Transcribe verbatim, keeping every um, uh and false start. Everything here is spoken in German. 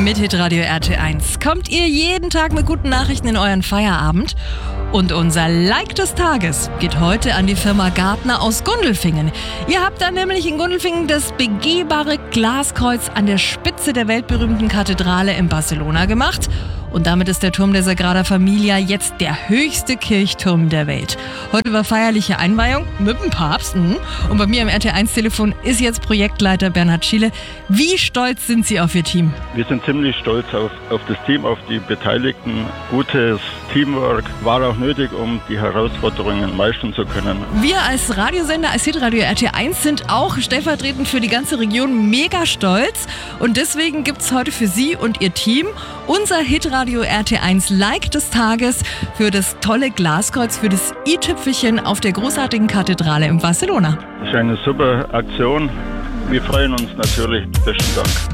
Mit Hitradio R T eins kommt ihr jeden Tag mit guten Nachrichten in euren Feierabend. Und unser Like des Tages geht heute an die Firma Gartner aus Gundelfingen. Ihr habt da nämlich in Gundelfingen das begehbare Glaskreuz an der Spitze der weltberühmten Kathedrale in Barcelona gemacht. Und damit ist der Turm der Sagrada Familia jetzt der höchste Kirchturm der Welt. Heute war feierliche Einweihung mit dem Papst. Und bei mir im R T eins Telefon ist jetzt Projektleiter Bernhard Schiele. Wie stolz sind Sie auf Ihr Team? Wir sind ziemlich stolz auf, auf das Team, auf die Beteiligten. Gutes Teamwork war auch nötig, um die Herausforderungen meistern zu können. Wir als Radiosender, als Hitradio R T eins sind auch stellvertretend für die ganze Region mega stolz. Und deswegen gibt es heute für Sie und Ihr Team unser Hitradio R T eins Like des Tages für das tolle Glaskreuz, für das i-Tüpfelchen auf der großartigen Kathedrale in Barcelona. Das ist eine super Aktion. Wir freuen uns natürlich. Besten Dank.